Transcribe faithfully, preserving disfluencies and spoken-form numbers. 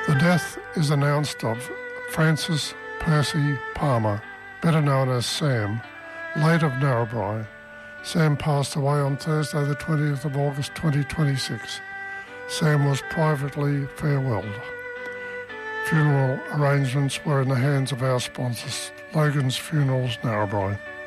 The death is announced of Francis Percy Palmer, better known as Sam, late of Narrabri. Sam passed away on Thursday the twentieth of August twenty twenty-six. Sam was privately farewelled. Funeral arrangements were in the hands of our sponsors, Logan's Funerals, Narrabri.